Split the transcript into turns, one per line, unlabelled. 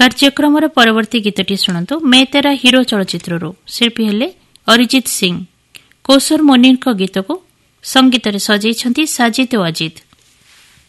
କାର୍ଯ୍ୟକ୍ରମର ପରବର୍ତ୍ତୀ ଗୀତଟି ଶୁଣନ୍ତୁ ମେ ତେରା ହିରୋ ଚଳଚ୍ଚିତ୍ରରୁ। ଶିଳ୍ପୀ ହେଲେ ଅରିଜିତ ସିଂ। କୌଶର ମୋନିଙ୍କ ଗୀତକୁ ସଙ୍ଗୀତରେ ସଜେଇଛନ୍ତି ସାଜିଦ୍ ଓ ଅଜିତ୍।